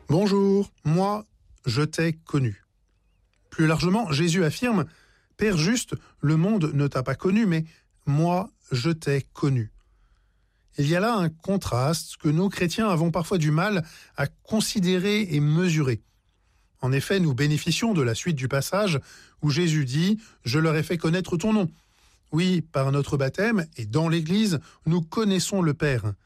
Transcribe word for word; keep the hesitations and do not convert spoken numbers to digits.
Bonjour, moi, je t'ai connu. Plus largement, Jésus affirme, Père juste, le monde ne t'a pas connu, mais moi, je t'ai connu. Il y a là un contraste que nous, chrétiens, avons parfois du mal à considérer et mesurer. En effet, nous bénéficions de la suite du passage où Jésus dit « Je leur ai fait connaître ton nom ». Oui, par notre baptême et dans l'Église, nous connaissons le Père.